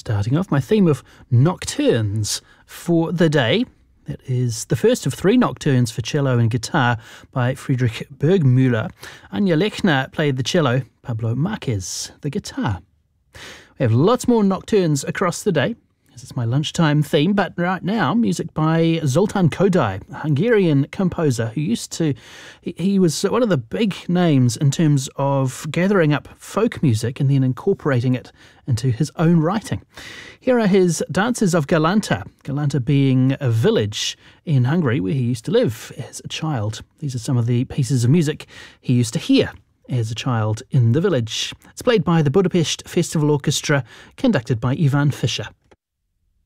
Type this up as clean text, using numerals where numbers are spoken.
starting off my theme of nocturnes for the day. That is the first of 3 nocturnes for cello and guitar by Friedrich Burgmüller. Anja Lechner played the cello, Pablo Marquez the guitar. We have lots more nocturnes across the day, as it's my lunchtime theme, but right now, music by Zoltán Kodály, a Hungarian composer who he was one of the big names in terms of gathering up folk music and then incorporating it into his own writing. Here are his Dances of Galanta, Galanta being a village in Hungary where he used to live as a child. These are some of the pieces of music he used to hear as a child in the village. It's played by the Budapest Festival Orchestra, conducted by Ivan Fischer.